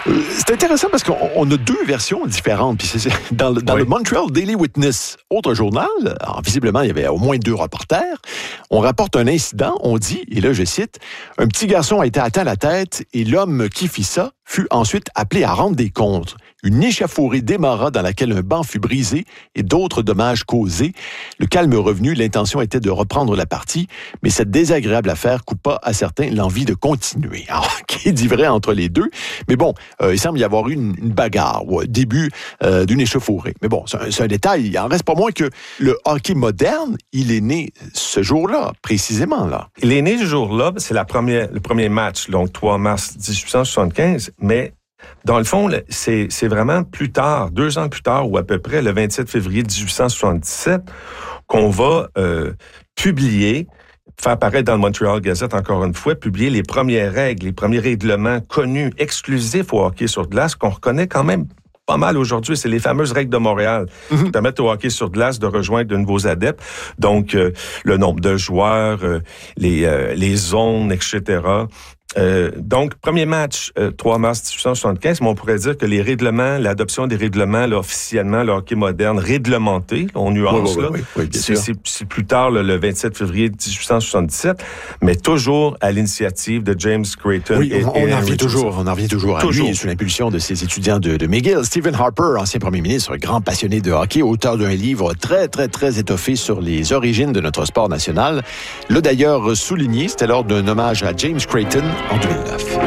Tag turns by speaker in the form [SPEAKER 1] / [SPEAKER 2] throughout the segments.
[SPEAKER 1] C'est intéressant parce qu'on a deux versions différentes. Puis dans le Montreal Daily Witness, autre journal, alors visiblement, il y avait au moins 2 reporters. On rapporte un incident, on dit, et là je cite, « Un petit garçon a été atteint à la tête et l'homme qui fit ça fut ensuite appelé à rendre des comptes. Une échauffourée démarra dans laquelle un banc fut brisé et d'autres dommages causés. Le calme revenu, l'intention était de reprendre la partie, mais cette désagréable affaire coupa à certains l'envie de continuer. » Alors, qui dit vrai entre les deux? Mais bon, il semble y avoir eu une bagarre au début d'une échauffourée. Mais bon, c'est un détail. Il en reste pas moins que le hockey moderne, il est né ce jour-là, précisément là.
[SPEAKER 2] Il est né ce jour-là, c'est le premier match, donc 3 mars 1875, mais dans le fond, c'est vraiment plus tard, 2 ans plus tard, ou à peu près le 27 février 1877, qu'on va publier, faire apparaître dans le Montreal Gazette, encore une fois, publier les premières règles, les premiers règlements connus, exclusifs au hockey sur glace, qu'on reconnaît quand même pas mal aujourd'hui. C'est les fameuses règles de Montréal qui permettent au hockey sur glace de rejoindre de nouveaux adeptes. Donc, le nombre de joueurs, les zones, etc., donc, premier match, 3 mars 1875, mais on pourrait dire que les règlements, l'adoption des règlements, là, officiellement, le hockey moderne, réglementé, là, on nuance,
[SPEAKER 1] oui,
[SPEAKER 2] c'est plus tard, là, le 27 février 1877, mais toujours à l'initiative de James Creighton.
[SPEAKER 1] Oui, on en revient toujours à lui, sous l'impulsion de ses étudiants de McGill. Stephen Harper, ancien premier ministre, grand passionné de hockey, auteur d'un livre très, très, très étoffé sur les origines de notre sport national, l'a d'ailleurs souligné, c'était lors d'un hommage à James Creighton, en 2009.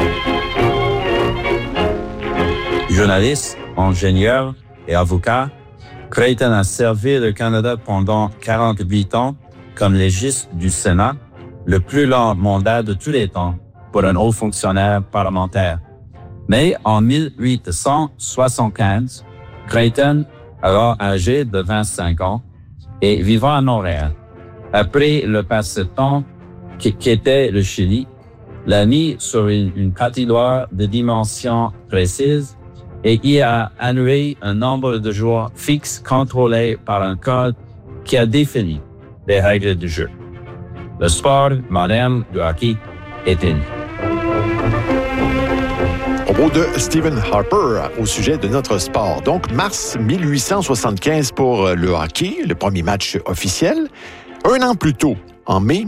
[SPEAKER 3] Journaliste, ingénieur et avocat, Creighton a servi le Canada pendant 48 ans comme légiste du Sénat, le plus long mandat de tous les temps pour un haut fonctionnaire parlementaire. Mais en 1875, Creighton, alors âgé de 25 ans et vivant à Montréal, après le passe-temps qu'était le Chili, l'a mis sur une patinoire de dimensions précises et y a alloué un nombre de joueurs fixes contrôlés par un code qui a défini les règles du jeu. Le sport moderne du hockey est né.
[SPEAKER 1] Propos de Stephen Harper au sujet de notre sport. Donc, mars 1875 pour le hockey, le premier match officiel. 1 an plus tôt, en mai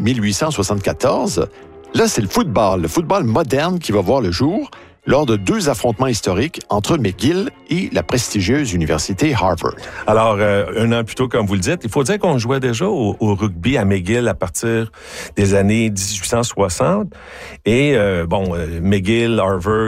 [SPEAKER 1] 1874, là, c'est le football moderne qui va voir le jour lors de 2 affrontements historiques entre McGill et la prestigieuse université Harvard.
[SPEAKER 2] Alors, 1 an plus tôt, comme vous le dites, il faut dire qu'on jouait déjà au rugby à McGill à partir des années 1860. Et, McGill, Harvard,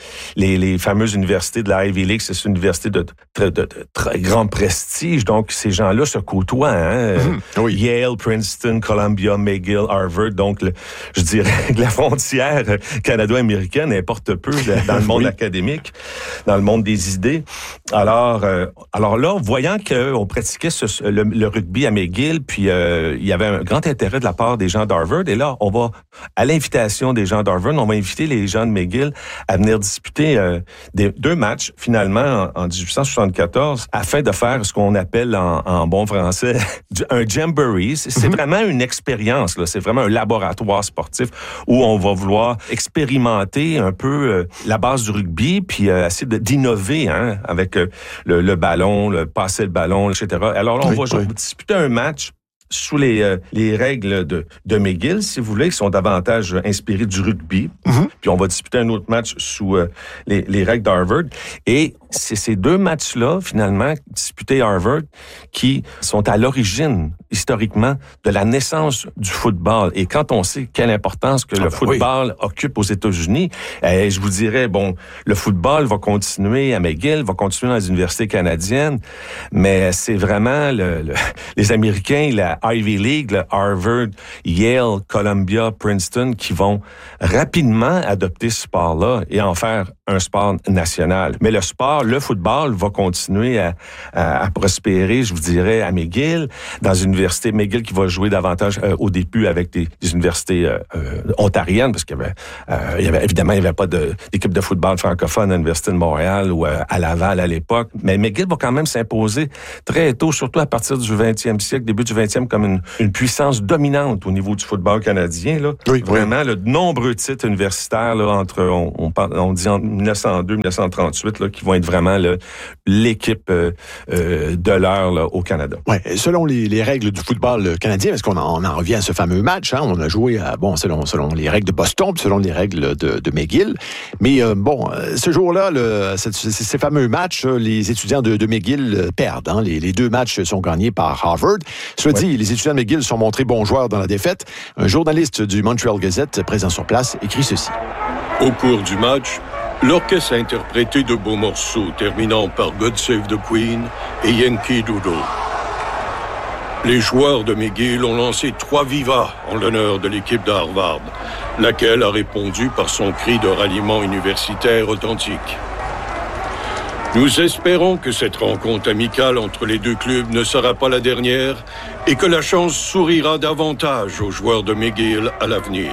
[SPEAKER 2] les fameuses universités de la Ivy League, c'est une université de très grand prestige. Donc, ces gens-là se côtoient.
[SPEAKER 1] Oui.
[SPEAKER 2] Yale, Princeton, Columbia, McGill, Harvard. Donc, je dirais que la frontière canado-américaine importe peu dans le monde académique, dans le monde des idées. Alors là, voyant qu'on pratiquait le rugby à McGill, puis il y avait un grand intérêt de la part des gens d'Harvard, et là, on va, à l'invitation des gens d'Harvard, on va inviter les gens de McGill à venir disputer 2 matchs, finalement, en 1874, afin de faire ce qu'on appelle en bon français un jamboree. C'est vraiment une expérience, là. C'est vraiment un laboratoire sportif où on va vouloir expérimenter un peu la base du rugby, puis essayer d'innover avec le ballon, passer le ballon, etc. Alors là, on va disputer un match sous les règles de McGill, si vous voulez, qui sont davantage inspirées du rugby. Puis on va disputer un autre match sous les règles d'Harvard. Et c'est ces 2 matchs-là, finalement, disputés à Harvard, qui sont à l'origine, historiquement, de la naissance du football. Et quand on sait quelle importance que le football occupe aux États-Unis, je vous dirais, le football va continuer à McGill, va continuer dans les universités canadiennes, mais c'est vraiment les Américains, la Ivy League, le Harvard, Yale, Columbia, Princeton, qui vont rapidement adopter ce sport-là et en faire un sport national. Mais le football va continuer à prospérer, je vous dirais, à McGill, dans une université McGill qui va jouer davantage au début avec des universités ontariennes, parce qu'il y avait évidemment, il n'y avait pas d'équipe de football francophone à l'Université de Montréal ou à Laval à l'époque. Mais McGill va quand même s'imposer très tôt, surtout à partir du 20e siècle, début du 20e, comme une puissance dominante au niveau du football canadien. Là.
[SPEAKER 1] Oui,
[SPEAKER 2] vraiment, de nombreux titres universitaires là, on dit entre 1902, 1938, là, qui vont être vraiment là, l'équipe de l'heure là, au Canada.
[SPEAKER 1] Ouais, selon les règles du football canadien, parce qu'on en revient à ce fameux match, hein, on a joué selon les règles de Boston, puis selon les règles de McGill. Mais ce jour-là, ces fameux matchs, les étudiants de McGill perdent. Hein. Les deux matchs sont gagnés par Harvard. Cela dit, les étudiants de McGill sont montrés bons joueurs dans la défaite. Un journaliste du Montreal Gazette, présent sur place, écrit ceci.
[SPEAKER 4] Au cours du match, l'orchestre a interprété de beaux morceaux, terminant par God Save the Queen et Yankee Doodle. Les joueurs de McGill ont lancé 3 vivas en l'honneur de l'équipe de Harvard, laquelle a répondu par son cri de ralliement universitaire authentique. Nous espérons que cette rencontre amicale entre les deux clubs ne sera pas la dernière et que la chance sourira davantage aux joueurs de McGill à l'avenir.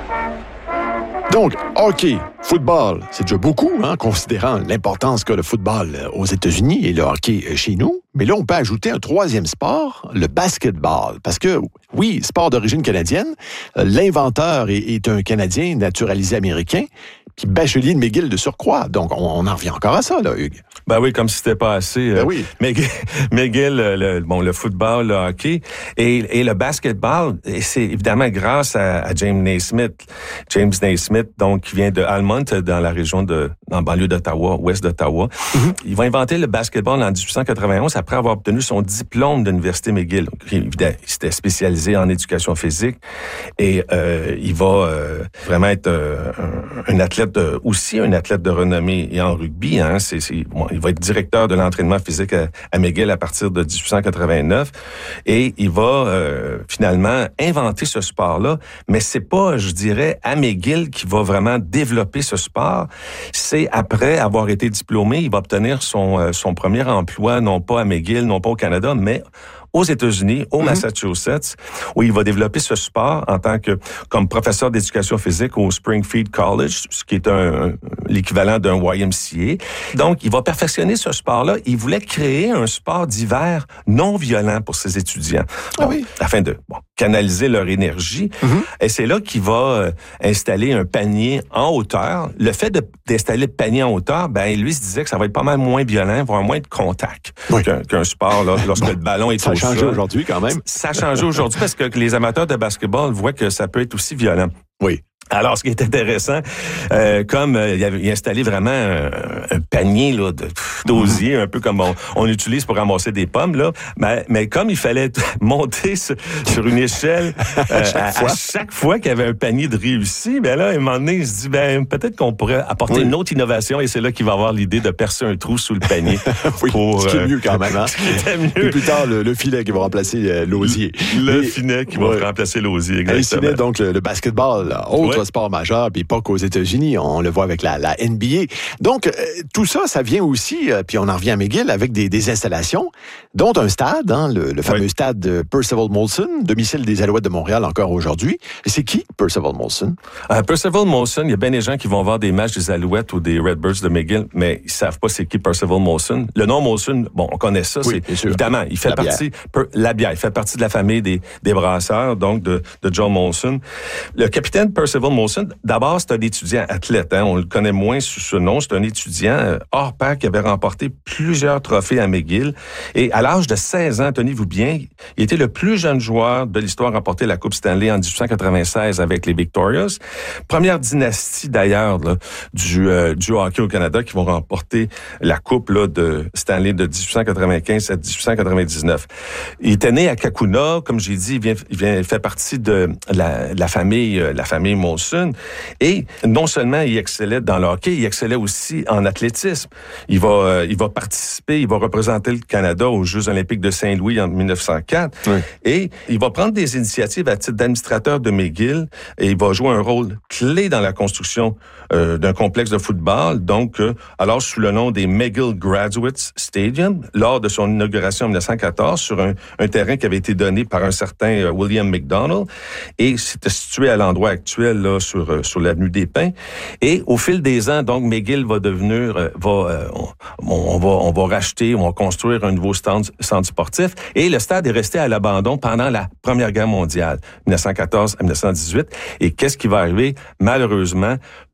[SPEAKER 1] Donc, hockey, football, c'est déjà beaucoup, hein, considérant l'importance qu'a le football aux États-Unis et le hockey chez nous. Mais là, on peut ajouter un troisième sport, le basketball. Parce que, oui, sport d'origine canadienne, l'inventeur est un Canadien naturalisé américain, puis bachelier de McGill de surcroît. Donc, on en revient encore à ça, là, Hugues.
[SPEAKER 2] Ben oui, comme si c'était pas assez.
[SPEAKER 1] Ben oui.
[SPEAKER 2] McGill, le football, le hockey et le basketball, et c'est évidemment grâce à James Naismith. James Naismith, donc, qui vient de Almont, dans la région dans la banlieue d'Ottawa, ouest d'Ottawa. Mm-hmm. Il va inventer le basketball en 1891 après avoir obtenu son diplôme de l'Université McGill. Il s'était spécialisé en éducation physique et il va vraiment être un athlète aussi un athlète de renommée et en rugby. Hein, il va être directeur de l'entraînement physique à McGill à partir de 1889 et il va finalement inventer ce sport-là. Mais c'est pas, je dirais, à McGill qui va vraiment développer ce sport. C'est après avoir été diplômé, il va obtenir son premier emploi, non pas à McGill, non pas au Canada, mais aux États-Unis, au Massachusetts, où il va développer ce sport en tant que comme professeur d'éducation physique au Springfield College, ce qui est l'équivalent d'un YMCA. Donc, il va perfectionner ce sport-là. Il voulait créer un sport d'hiver non violent pour ses étudiants, afin de canaliser leur énergie. Et c'est là qu'il va installer un panier en hauteur. Le fait d'installer le panier en hauteur, lui se disait que ça va être pas mal moins violent, il va y avoir moins de contact qu'un sport là, lorsque le ballon est au sol.
[SPEAKER 1] Ça a changé aujourd'hui quand même.
[SPEAKER 2] Ça a changé aujourd'hui parce que les amateurs de basketball voient que ça peut être aussi violent.
[SPEAKER 1] Oui.
[SPEAKER 2] Alors, ce qui est intéressant, comme il a installé vraiment un panier là d'osier, un peu comme on utilise pour ramasser des pommes là, mais comme il fallait monter sur une échelle à chaque fois qu'il y avait un panier de réussi, là, à un moment donné, il se dit peut-être qu'on pourrait apporter une autre innovation et c'est là qu'il va avoir l'idée de percer un trou sous le panier.
[SPEAKER 1] Ce qui est mieux quand même. Hein?
[SPEAKER 2] Ce qui était mieux.
[SPEAKER 1] Et plus tard, le filet qui va remplacer l'osier.
[SPEAKER 2] Le filet qui va remplacer l'osier, exactement.
[SPEAKER 1] Ici, donc, le basketball, autre sport majeur, puis pas qu'aux États-Unis, on le voit avec la NBA. Donc, tout ça, ça vient aussi, puis on en revient à McGill, avec des installations, dont un stade, hein, le fameux stade de Percival Molson, domicile des Alouettes de Montréal encore aujourd'hui. Et c'est qui, Percival Molson? Percival
[SPEAKER 2] Molson, il y a bien des gens qui vont voir des matchs des Alouettes ou des Redbirds de McGill, mais ils savent pas c'est qui Percival Molson. Le nom Molson, on connaît ça, c'est évidemment, il fait partie la bière, il fait partie de la famille des brasseurs, donc de John Molson. Le capitaine Percival Molson, d'abord, c'est un étudiant athlète. Hein, on le connaît moins sous ce nom. C'est un étudiant hors pair qui avait remporté plusieurs trophées à McGill. Et à l'âge de 16 ans, tenez-vous bien, il était le plus jeune joueur de l'histoire à remporter la Coupe Stanley en 1896 avec les Victorias. Première dynastie, d'ailleurs, là, du hockey au Canada qui vont remporter la Coupe là, de Stanley de 1895 à 1899. Il était né à Kakuna. Comme j'ai dit, il fait partie de la famille Molson. Et non seulement il excellait dans le hockey, il excellait aussi en athlétisme. Il va participer, il va représenter le Canada aux Jeux olympiques de Saint-Louis en 1904. Oui. Et il va prendre des initiatives à titre d'administrateur de McGill et il va jouer un rôle clé dans la construction d'un complexe de football, donc alors sous le nom des McGill Graduates Stadium, lors de son inauguration en 1914 sur un terrain qui avait été donné par un certain William McDonald et c'était situé à l'endroit actuel là sur l'avenue des Pins. Et au fil des ans, donc McGill va devenir on va racheter, on va construire un nouveau centre sportif et le stade est resté à l'abandon pendant la Première Guerre mondiale, 1914 à 1918. Et qu'est-ce qui va arriver? Malheureusement,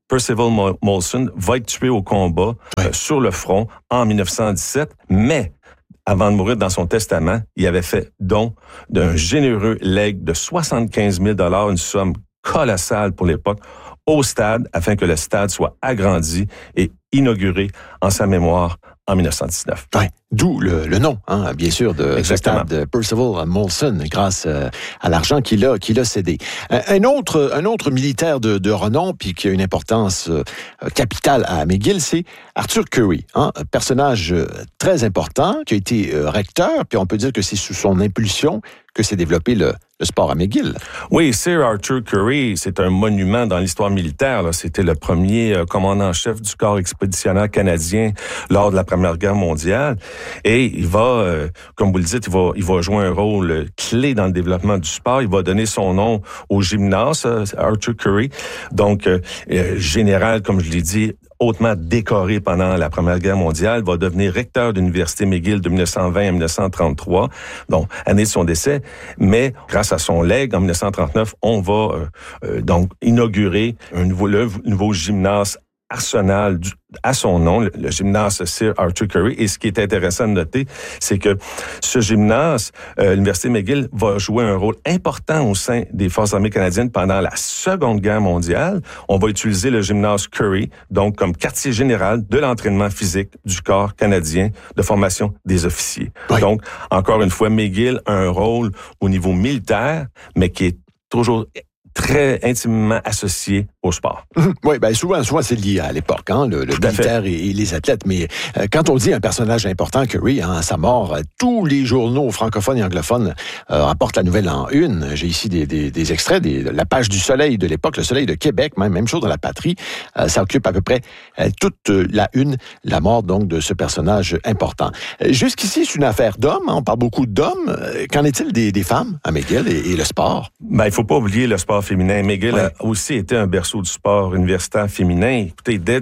[SPEAKER 2] Percival Molson va être tué au combat sur le front en 1917, mais avant de mourir, dans son testament, il avait fait don d'un généreux legs de 75 000 $, une somme colossale pour l'époque, au stade, afin que le stade soit agrandi et inauguré en sa mémoire en 1919.
[SPEAKER 1] Ouais. D'où le nom, hein, bien sûr, de stade de Percival Molson, grâce à l'argent qu'il a cédé. Un autre militaire de renom, puis qui a une importance capitale à McGill, c'est Arthur Currie, hein, un personnage très important, qui a été recteur, puis on peut dire que c'est sous son impulsion que s'est développé le sport à McGill.
[SPEAKER 2] Oui, Sir Arthur Currie, c'est un monument dans l'histoire militaire. Là. C'était le premier commandant-chef du corps expéditionnaire canadien lors de la Première Guerre mondiale. Et il va, comme vous le dites, il va jouer un rôle clé dans le développement du sport. Il va donner son nom au gymnase, Arthur Currie. Donc, général, comme je l'ai dit, hautement décoré pendant la Première Guerre mondiale, va devenir recteur de l'Université McGill de 1920 à 1933, donc année de son décès. Mais grâce à son legs, en 1939, on va donc inaugurer un nouveau gymnase Arsenal à son nom, le gymnase Sir Arthur Currie. Et ce qui est intéressant de noter, c'est que ce gymnase, l'Université McGill, va jouer un rôle important au sein des Forces armées canadiennes pendant la Seconde Guerre mondiale. On va utiliser le gymnase Currie, donc comme quartier général de l'entraînement physique du corps canadien de formation des officiers. Oui. Donc, encore une fois, McGill a un rôle au niveau militaire, mais qui est toujours très intimement associé au sport.
[SPEAKER 1] Oui, ben souvent c'est lié à l'époque, hein, le militaire et les athlètes. Mais quand on dit un personnage important, Currie, hein, à sa mort, tous les journaux francophones et anglophones rapportent la nouvelle en une. J'ai ici des extraits, la page du Soleil de l'époque, le Soleil de Québec, même chose dans La Patrie. Ça occupe à peu près toute la une, la mort donc de ce personnage important. Jusqu'ici, c'est une affaire d'hommes, hein, on parle beaucoup d'hommes. Qu'en est-il des femmes à McGill et le sport?
[SPEAKER 2] Ben, il faut pas oublier le sport féminin. McGill a aussi été un berceau du sport universitaire féminin. Écoutez, dès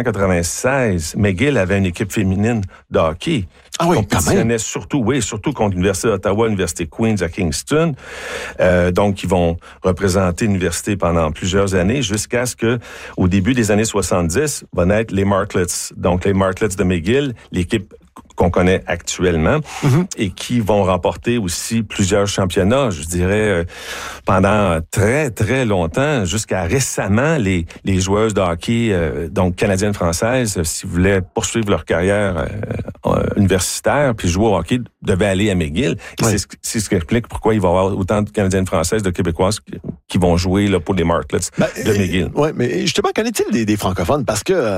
[SPEAKER 2] 1896, McGill avait une équipe féminine de hockey.
[SPEAKER 1] Ah oui,
[SPEAKER 2] compétitionnait surtout contre l'Université d'Ottawa, l'Université Queen's à Kingston. Donc, ils vont représenter l'université pendant plusieurs années jusqu'à ce que, au début des années 70, va naître les Martlets. Donc, les Martlets de McGill, l'équipe qu'on connaît actuellement, et qui vont remporter aussi plusieurs championnats, je dirais, pendant très, très longtemps, jusqu'à récemment, les joueuses de hockey, donc canadiennes-françaises, s'ils voulaient poursuivre leur carrière universitaire, puis jouer au hockey, devaient aller à McGill. Ouais. C'est ce qui explique pourquoi il va y avoir autant de Canadiennes-françaises, de Québécoises qui vont jouer là, pour les Martlets de McGill.
[SPEAKER 1] Oui, mais justement, qu'en est-il des francophones? Parce que,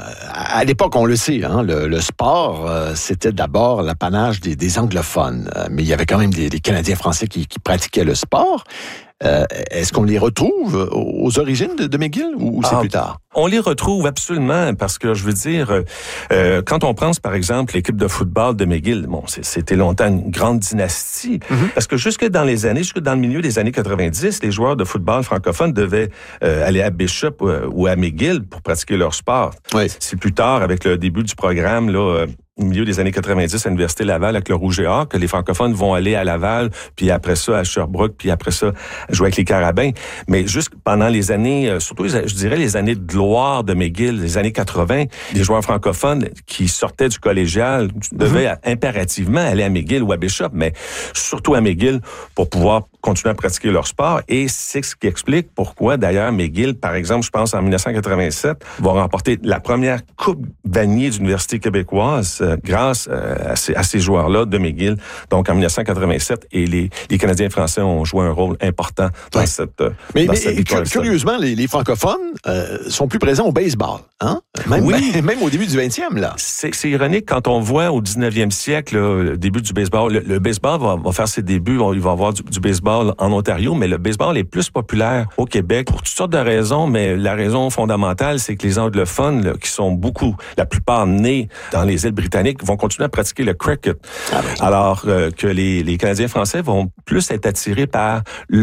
[SPEAKER 1] à l'époque, on le sait, hein, le sport, c'était d'abord l'apanage des anglophones. Mais il y avait quand même des Canadiens français qui pratiquaient le sport. Est-ce qu'on les retrouve aux origines de McGill ou c'est plus tard?
[SPEAKER 2] On les retrouve absolument parce que, je veux dire, quand on pense, par exemple, l'équipe de football de McGill, c'était longtemps une grande dynastie, parce que jusque dans le milieu des années 90, les joueurs de football francophones devaient aller à Bishop ou à McGill pour pratiquer leur sport. Oui. C'est plus tard, avec le début du programme, là, au milieu des années 90 à l'Université Laval avec le Rouge et Or, que les francophones vont aller à Laval, puis après ça à Sherbrooke, puis après ça jouer avec les Carabins. Mais juste pendant les années, surtout je dirais les années de gloire de McGill, les années 80, les joueurs francophones qui sortaient du collégial devaient impérativement aller à McGill ou à Bishop, mais surtout à McGill pour pouvoir continuer à pratiquer leur sport. Et c'est ce qui explique pourquoi, d'ailleurs, McGill, par exemple, je pense en 1987, va remporter la première Coupe Vanier d'Université québécoise grâce à ces joueurs-là de McGill, donc en 1987. Et les Canadiens français ont joué un rôle important dans cette victoire.
[SPEAKER 1] Curieusement, les francophones sont plus présents au baseball. Hein? Même au début du 20e, là.
[SPEAKER 2] C'est ironique quand on voit au 19e siècle, le début du baseball. Le baseball va faire ses débuts, il va y avoir du baseball en Ontario, mais le baseball est plus populaire au Québec pour toutes sortes de raisons, mais la raison fondamentale, c'est que les anglophones, là, qui sont beaucoup, la plupart nés dans les îles britanniques, vont continuer à pratiquer le cricket. Alors que les Canadiens français vont plus être attirés par le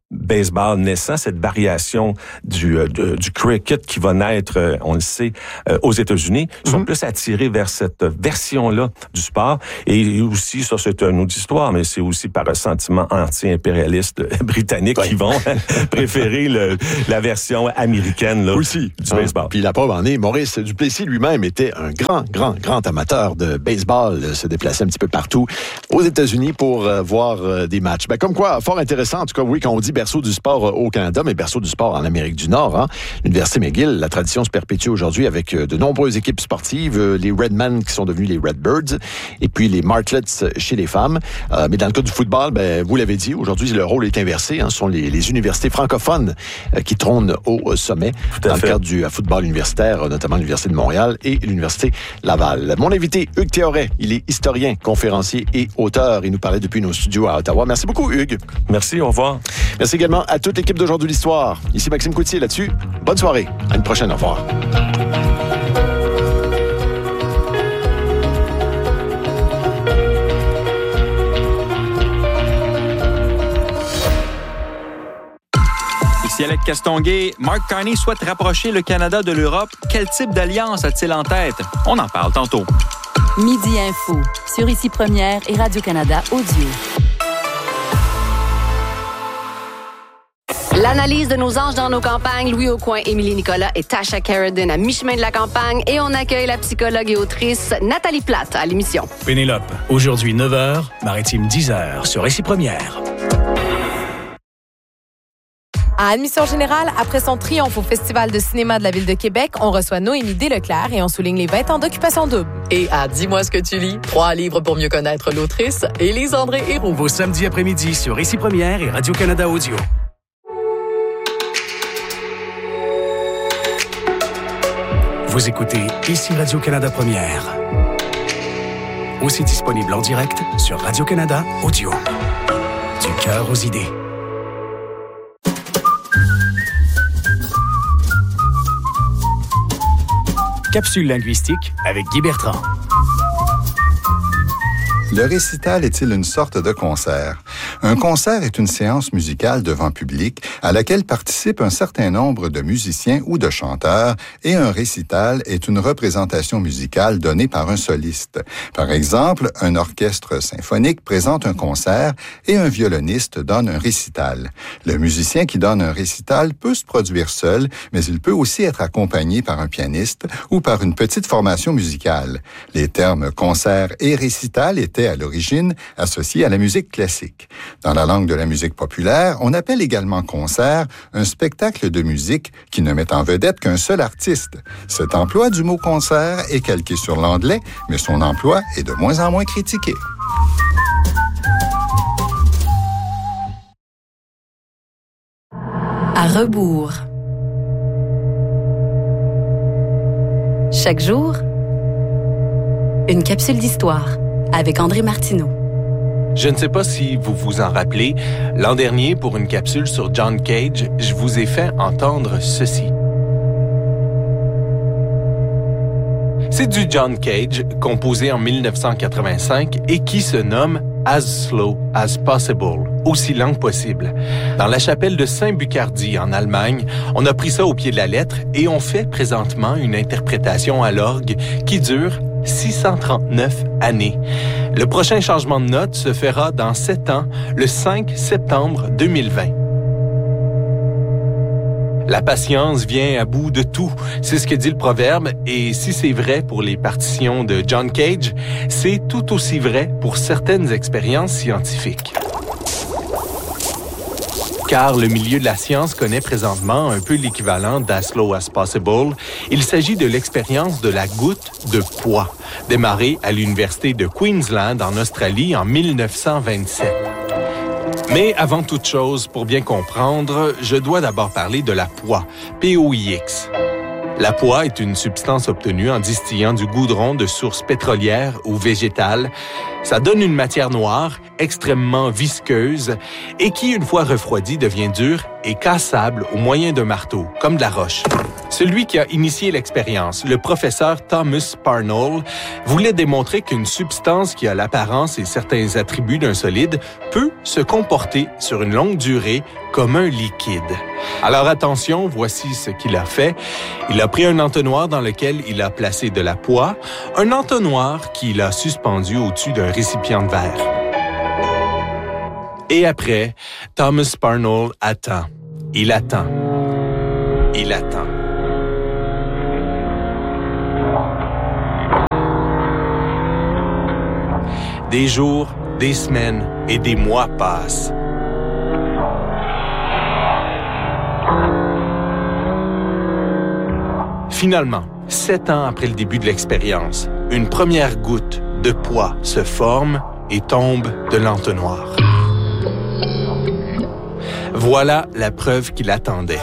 [SPEAKER 2] baseball naissant, cette variation du cricket qui va naître, on le sait, aux États-Unis, sont plus attirés vers cette version-là du sport. Et aussi, ça c'est une autre histoire, mais c'est aussi par un sentiment anti-impérialiste britannique qui vont préférer la version américaine là,
[SPEAKER 1] aussi
[SPEAKER 2] du baseball.
[SPEAKER 1] Puis la preuve en est, Maurice Duplessis lui-même était un grand amateur de baseball, se déplaçait un petit peu partout aux États-Unis pour voir des matchs. Ben, comme quoi, fort intéressant, en tout cas, oui, quand on dit berceau du sport au Canada, mais berceau du sport en Amérique du Nord. Hein. L'Université McGill, la tradition se perpétue aujourd'hui avec de nombreuses équipes sportives, les Redmen qui sont devenus les Redbirds, et puis les Martlets chez les femmes. Mais dans le cas du football, ben, vous l'avez dit, aujourd'hui, le rôle est inversé. Hein. Ce sont les universités francophones qui trônent au sommet dans le cadre du football universitaire, notamment l'Université de Montréal et l'Université Laval. Mon invité, Hugues Théoret, il est historien, conférencier et auteur. Il nous parlait depuis nos studios à Ottawa. Merci beaucoup, Hugues.
[SPEAKER 2] Merci, au revoir.
[SPEAKER 1] Merci également à toute l'équipe d'Aujourd'hui l'Histoire. Ici Maxime Coutier là-dessus. Bonne soirée. À une prochaine. Au revoir.
[SPEAKER 5] Ici Alec Castonguay, Mark Carney souhaite rapprocher le Canada de l'Europe. Quel type d'alliance a-t-il en tête? On en parle tantôt.
[SPEAKER 6] Midi Info, sur Ici Première et Radio-Canada Audio.
[SPEAKER 7] L'analyse de nos anges dans nos campagnes, Louis Aucoin, Émilie Nicolas et Tasha Carradine à mi-chemin de la campagne. Et on accueille la psychologue et autrice Nathalie Plate à l'émission.
[SPEAKER 8] Pénélope, aujourd'hui 9h, Maritime 10h, sur Ici Première.
[SPEAKER 9] À Admission Générale, après son triomphe au Festival de cinéma de la Ville de Québec, on reçoit Noémie Desleclerc et on souligne les 20 ans d'Occupation double.
[SPEAKER 10] Et à Dis-moi ce que tu lis, 3 livres pour mieux connaître l'autrice, Élise-André Héroux.
[SPEAKER 8] Vos samedis après-midi sur Ici Première et Radio-Canada Audio. Vous écoutez Ici Radio-Canada Première. Aussi disponible en direct sur Radio-Canada Audio. Du cœur aux idées. Capsule linguistique avec Guy Bertrand.
[SPEAKER 11] Le récital est-il une sorte de concert? Un concert est une séance musicale devant public à laquelle participent un certain nombre de musiciens ou de chanteurs et un récital est une représentation musicale donnée par un soliste. Par exemple, un orchestre symphonique présente un concert et un violoniste donne un récital. Le musicien qui donne un récital peut se produire seul, mais il peut aussi être accompagné par un pianiste ou par une petite formation musicale. Les termes concert et récital étaient à l'origine associés à la musique classique. Dans la langue de la musique populaire, on appelle également concert un spectacle de musique qui ne met en vedette qu'un seul artiste. Cet emploi du mot concert est calqué sur l'anglais, mais son emploi est de moins en moins critiqué.
[SPEAKER 6] À rebours. Chaque jour, une capsule d'histoire avec André Martineau.
[SPEAKER 12] Je ne sais pas si vous vous en rappelez, l'an dernier, pour une capsule sur John Cage, je vous ai fait entendre ceci. C'est du John Cage, composé en 1985 et qui se nomme As Slow as Possible, aussi lent que possible. Dans la chapelle de Saint-Bucardie, en Allemagne, on a pris ça au pied de la lettre et on fait présentement une interprétation à l'orgue qui dure 639 années. Le prochain changement de note se fera dans 7 ans, le 5 septembre 2020. La patience vient à bout de tout, c'est ce que dit le proverbe, et si c'est vrai pour les partitions de John Cage, c'est tout aussi vrai pour certaines expériences scientifiques. Car le milieu de la science connaît présentement un peu l'équivalent d'As Slow as Possible. Il s'agit de l'expérience de la goutte de poids, démarrée à l'Université de Queensland en Australie en 1927. Mais avant toute chose, pour bien comprendre, je dois d'abord parler de la poix, POIX. La poix est une substance obtenue en distillant du goudron de source pétrolière ou végétale. Ça donne une matière noire, extrêmement visqueuse, et qui, une fois refroidie, devient dure et cassable au moyen d'un marteau, comme de la roche. Celui qui a initié l'expérience, le professeur Thomas Parnell, voulait démontrer qu'une substance qui a l'apparence et certains attributs d'un solide peut se comporter sur une longue durée comme un liquide. Alors attention, voici ce qu'il a fait. Il a pris un entonnoir dans lequel il a placé de la poix, un entonnoir qu'il a suspendu au-dessus d'un récipient de verre. Et après, Thomas Parnell attend. Il attend. Il attend. Des jours, des semaines et des mois passent. Finalement, 7 ans après le début de l'expérience, une première goutte de poids se forme et tombe de l'entonnoir. Voilà la preuve qu'il attendait.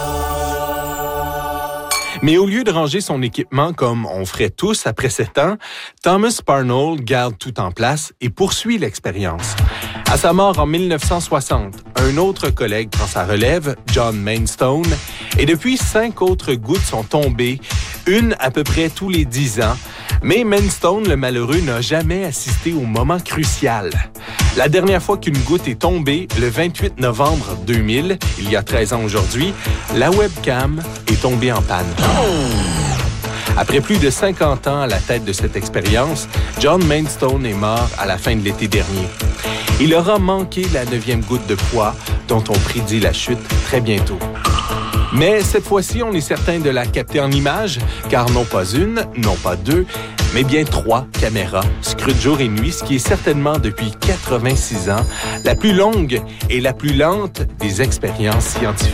[SPEAKER 12] Mais au lieu de ranger son équipement comme on ferait tous après 7 ans, Thomas Parnell garde tout en place et poursuit l'expérience. À sa mort en 1960, un autre collègue prend sa relève, John Mainstone, et depuis 5 autres gouttes sont tombées, une à peu près tous les 10 ans, mais Mainstone, le malheureux, n'a jamais assisté au moment crucial. La dernière fois qu'une goutte est tombée, le 28 novembre 2000, il y a 13 ans aujourd'hui, la webcam est tombée en panne. Après plus de 50 ans à la tête de cette expérience, John Mainstone est mort à la fin de l'été dernier. Il aura manqué la 9e goutte de poids dont on prédit la chute très bientôt. Mais cette fois-ci, on est certain de la capter en images, car non pas une, non pas deux, mais bien 3 caméras scrutent jour et nuit, ce qui est certainement depuis 86 ans la plus longue et la plus lente des expériences scientifiques.